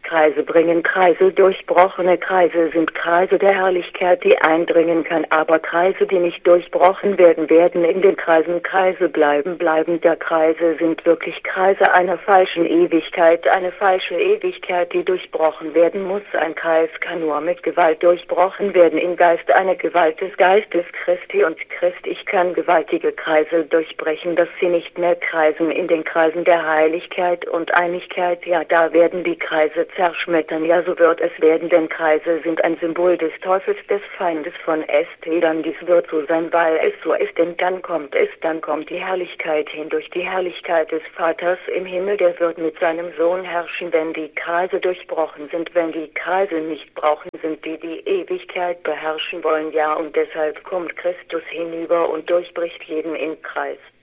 Kreise bringen Kreise, durchbrochene Kreise sind Kreise der Herrlichkeit, die eindringen kann, aber Kreise, die nicht durchbrochen werden, werden in den Kreisen Kreise bleiben. Bleibend der Kreise sind wirklich Kreise einer falschen Ewigkeit, eine falsche Ewigkeit, die durchbrochen werden muss. Ein Kreis kann nur mit Gewalt durchbrochen werden, im Geist eine Gewalt des Geistes Christi und Christ. Ich kann gewaltige Kreise durchbrechen, dass sie nicht mehr kreisen in den Kreisen der Heiligkeit und Einigkeit. Ja, da werden die Kreise zerschmettern. Ja, so wird es werden, denn Kreise sind ein Symbol des Teufels, des Feindes von Dann dies wird so sein, weil es so ist, denn dann kommt die Herrlichkeit hindurch, die Herrlichkeit des Vaters im Himmel, der wird mit seinem Sohn herrschen, wenn die Kreise durchbrochen sind, wenn die Kreise nicht brauchen sind, die die Ewigkeit beherrschen wollen. Ja, und deshalb kommt Christus hinüber und durchbricht jeden im Kreis.